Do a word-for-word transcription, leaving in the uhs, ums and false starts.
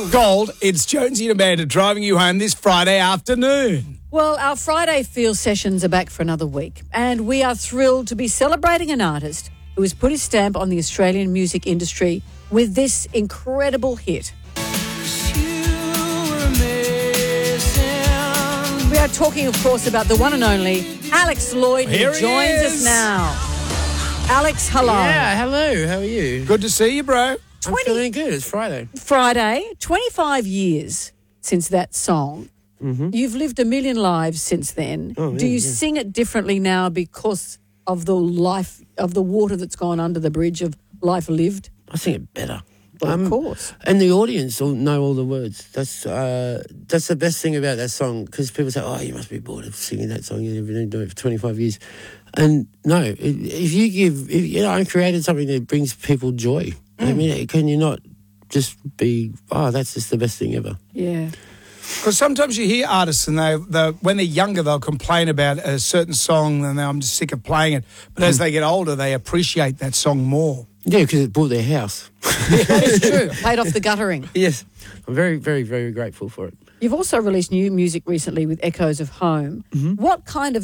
Gold, it's Jonesy and Amanda driving you home this Friday afternoon. Well, our Friday Feel sessions are back for another week, and we are thrilled to be celebrating an artist who has put his stamp on the Australian music industry with this incredible hit. We are talking, of course, about the one and only Alex Lloyd, Here who he joins is. us now. Alex, hello. Yeah, hello. How are you? Good to see you, bro. I'm feeling good. It's Friday. Friday, twenty-five years since that song. Mm-hmm. You've lived a million lives since then. Oh, Do yeah, you yeah. sing it differently now because of the life, of the water that's gone under the bridge of life lived? I sing it better. Well, Um, of course. And the audience will know all the words. That's uh, that's the best thing about that song, because people say, oh, you must be bored of singing that song. You've been doing it for twenty-five years. And no, if if you give, if, you know, I created something that brings people joy. Mm. I mean, can you not just be, oh, that's just the best thing ever? Yeah. Because sometimes you hear artists and they, they, when they're younger, they'll complain about a certain song and I'm just sick of playing it. But as they get older, they appreciate that song more. Yeah, because it bought their house. That is true. Paid off the guttering. Yes. I'm very, very, very grateful for it. You've also released new music recently with Echoes of Home. Mm-hmm. What kind of